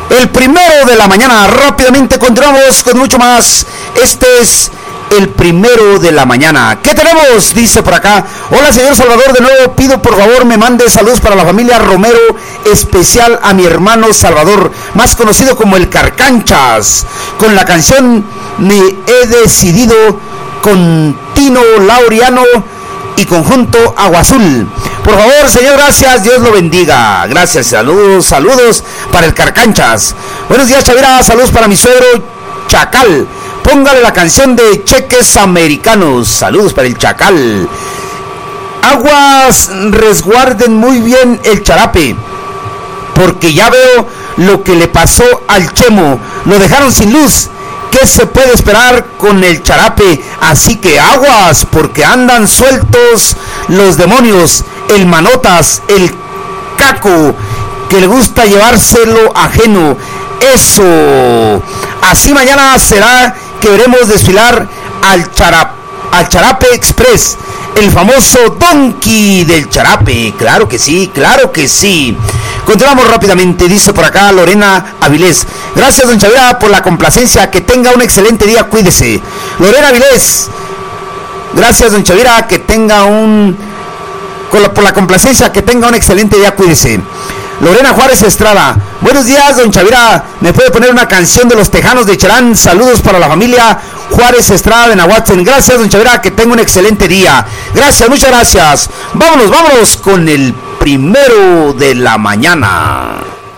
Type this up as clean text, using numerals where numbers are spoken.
El primero de la mañana. Rápidamente continuamos con mucho más. Este es el primero de la mañana. ¿Qué tenemos? Dice por acá. Hola, señor Salvador, de nuevo pido por favor me mande saludos para la familia Romero, especial a mi hermano Salvador, más conocido como el Carcanchas, con la canción Me he decidido, con Tino Laureano y conjunto Agua Azul. Por favor, señor, gracias, Dios lo bendiga. Gracias, saludos para el Carcanchas. Buenos días, Chavira, saludos para mi suegro Chacal. Póngale la canción de Cheques Americanos. Saludos para el Chacal. Aguas resguarden muy bien el Charape, porque ya veo lo que le pasó al Chemo. Lo dejaron sin luz. ¿Qué se puede esperar con el Charape? Así que aguas, porque andan sueltos los demonios, el Manotas, el Caco, que le gusta llevárselo ajeno. Eso. Así mañana será que veremos desfilar al Charape Express, el famoso Donkey del Charape. Claro que sí, claro que sí. Continuamos rápidamente, dice por acá Lorena Avilés. Gracias, don Chavira, por la complacencia. Que tenga un excelente día, cuídese. Lorena Avilés. Gracias, don Chavira, que tenga por la complacencia, que tenga un excelente día, cuídese. Lorena Juárez Estrada. Buenos días, don Chavira. ¿Me puede poner una canción de los Tejanos de Cherán? Saludos para la familia Juárez Estrada de Nahuatzin. Gracias, don Chavira, que tenga un excelente día. Gracias, muchas gracias. Vámonos con el primero de la mañana.